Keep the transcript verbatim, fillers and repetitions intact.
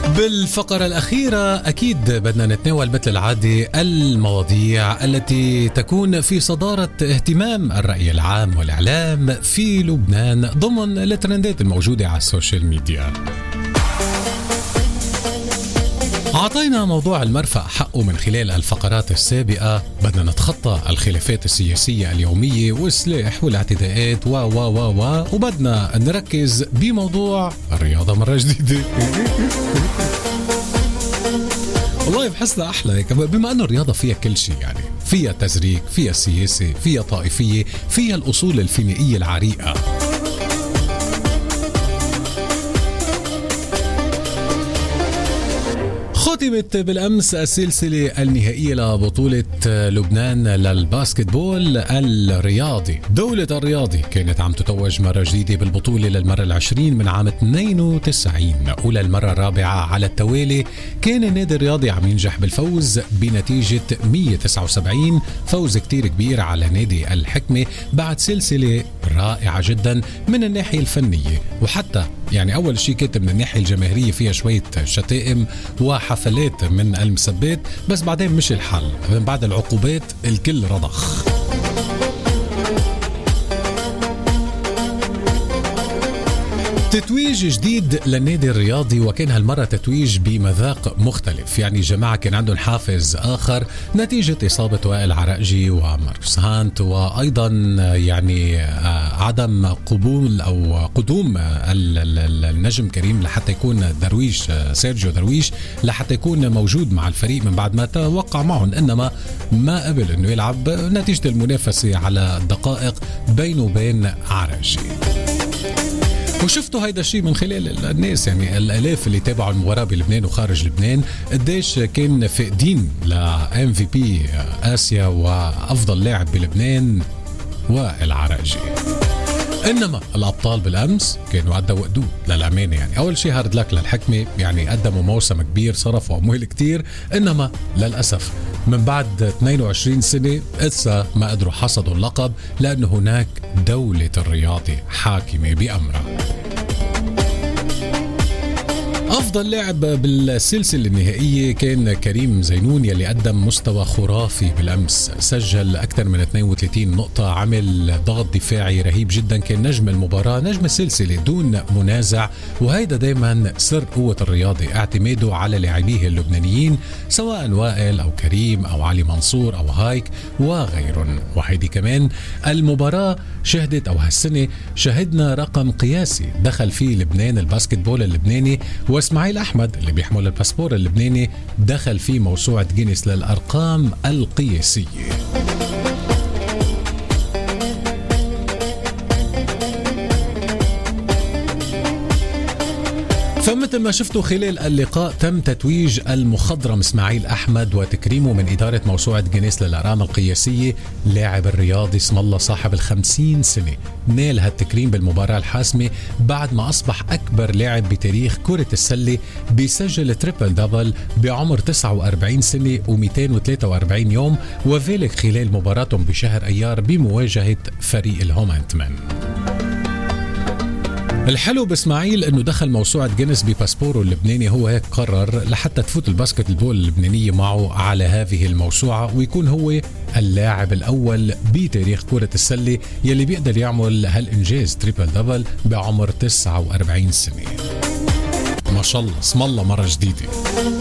بالفقرة الأخيرة أكيد بدنا نتناول مثل العادة المواضيع التي تكون في صدارة اهتمام الرأي العام والإعلام في لبنان ضمن الترندات الموجودة على السوشيال ميديا. أعطينا موضوع المرفأ حقه من خلال الفقرات السابقة. بدنا نتخطى الخلافات السياسية اليومية والسلاح والاعتداءات و و و و وبدنا نركز بموضوع الرياضة مرة جديدة. والله بحسها أحلى بما أنه الرياضة فيها كل شيء، يعني فيها تزريق، فيها سياسة، فيها طائفية، فيها الأصول الفينيقية العريقة. ختمت بالأمس السلسلة النهائية لبطولة لبنان للباسكتبول الرياضي. دولة الرياضي كانت عم تتوج مرة جديدة بالبطولة للمرة العشرين من عام اثنين وتسعين، وللمرة الرابعة على التوالي كان النادي الرياضي عم ينجح بالفوز بنتيجة مية وتسعة وسبعين، فوز كتير كبير على نادي الحكمة بعد سلسلة رائعة جدا من الناحية الفنية، وحتى يعني أول شيء كانت من الناحية الجماهيرية فيها شوية شتائم وحفلات من المسبات، بس بعدين مش الحل، من بعد العقوبات الكل رضخ. تتويج جديد للنادي الرياضي، وكان هالمرة تتويج بمذاق مختلف، يعني جماعة كان عندهم حافز آخر نتيجة إصابة وائل عرقجي وماركوس هانت، وأيضا يعني عدم قبول أو قدوم النجم كريم لحتى يكون درويش سيرجيو درويش لحتى يكون موجود مع الفريق من بعد ما توقع معهم، إنما ما قبل إنه يلعب نتيجة المنافسة على الدقائق بينه وبين عرقجي. وشفتوا هيدا الشيء من خلال الناس، يعني الآلاف اللي تابعوا المباراة بلبنان وخارج لبنان قديش كان فاقدين ل إم في بي آسيا وأفضل لاعب بلبنان وائل عرقجي. إنما الأبطال بالأمس كانوا عدوا وقدود للأمانة، يعني أول شيء هارد لك للحكمة، يعني قدموا موسم كبير صرفوا أموال كتير، إنما للأسف من بعد اثنين وعشرين سنة لسه ما قدروا حصدوا اللقب، لأن هناك دولة الرياضي حاكمة بأمرها. أفضل لاعب بالسلسلة النهائية كان كريم زينون، يلي قدم مستوى خرافي بالأمس، سجل أكثر من اثنين وثلاثين نقطة، عمل ضغط دفاعي رهيب جدا، كان نجم المباراة نجم السلسلة دون منازع. وهيدا دايما سر قوة الرياضي، اعتماده على لاعبيه اللبنانيين سواء وائل أو كريم أو علي منصور أو هايك وغيرهم. وهيدي كمان المباراة شهدت أو هالسنة شهدنا رقم قياسي دخل فيه لبنان الباسكتبول اللبناني، واسماعيل أحمد اللي بيحمل الباسبور اللبناني دخل في موسوعة جينيس للأرقام القياسية. فمثل ما شفتوا خلال اللقاء تم تتويج المخضرم اسماعيل أحمد وتكريمه من إدارة موسوعة جينيس للأرقام القياسية. لاعب الرياضي اسم الله صاحب الخمسين سنة نال هالتكريم بالمباراة الحاسمة بعد ما أصبح أكبر لاعب بتاريخ كرة السلة بيسجل تريبل دبل بعمر تسعة وأربعين سنة ومئتين وثلاثة وأربعين يوم، وذلك خلال مباراتهم بشهر أيار بمواجهة فريق الهومانتمان. الحلو باسماعيل انه دخل موسوعة جينيس بباسبوره اللبناني، هو هيك قرر لحتى تفوت الباسكت البول اللبنانية معه على هذه الموسوعة، ويكون هو اللاعب الأول بتاريخ كرة السلة يلي بيقدر يعمل هالإنجاز تريبل دبل بعمر تسعة وأربعين سنة. ما شاء الله اسم الله مرة جديدة.